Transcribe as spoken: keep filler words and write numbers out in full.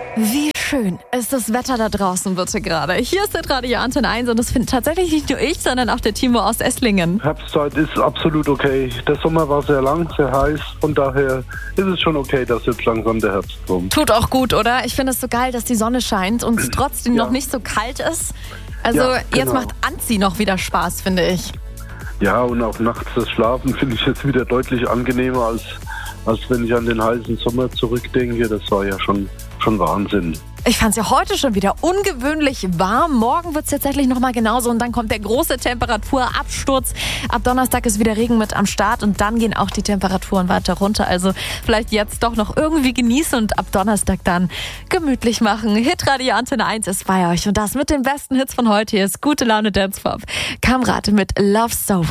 Wie schön ist das Wetter da draußen bitte gerade. Hier ist der Radio Antenne eins und das findet tatsächlich nicht nur ich, sondern auch der Timo aus Esslingen. Herbstzeit ist absolut okay. Der Sommer war sehr lang, sehr heiß. Von daher ist es schon okay, dass jetzt langsam der Herbst kommt. Tut auch gut, oder? Ich finde es so geil, dass die Sonne scheint und es trotzdem Ja. noch nicht so kalt ist. Also Ja, jetzt genau. macht Anziehen noch wieder Spaß, finde ich. Ja, und auch nachts das Schlafen finde ich jetzt wieder deutlich angenehmer, als, als wenn ich an den heißen Sommer zurückdenke. Das war ja schon, schon Wahnsinn. Ich fand es ja heute schon wieder ungewöhnlich warm. Morgen wird es tatsächlich nochmal genauso und dann kommt der große Temperaturabsturz. Ab Donnerstag ist wieder Regen mit am Start und dann gehen auch die Temperaturen weiter runter. Also vielleicht jetzt doch noch irgendwie genießen und ab Donnerstag dann gemütlich machen. Hitradio Antenne eins ist bei euch und das mit den besten Hits von heute. Hier ist Gute Laune Dance Pop. Kamrat mit Love So.